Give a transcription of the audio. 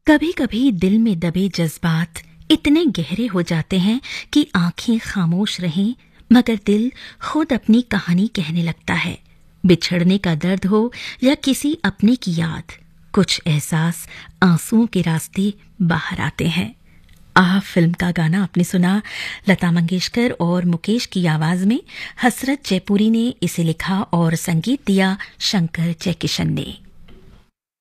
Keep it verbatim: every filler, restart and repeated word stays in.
कभी कभी दिल में दबे जज्बात इतने गहरे हो जाते हैं कि आंखें खामोश रहें मगर दिल खुद अपनी कहानी कहने लगता है। बिछड़ने का दर्द हो या किसी अपने की याद, कुछ एहसास आंसुओं के रास्ते बाहर आते हैं। आह फिल्म का गाना आपने सुना, लता मंगेशकर और मुकेश की आवाज में। हसरत जयपुरी ने इसे लिखा और संगीत दिया शंकर जयकिशन ने।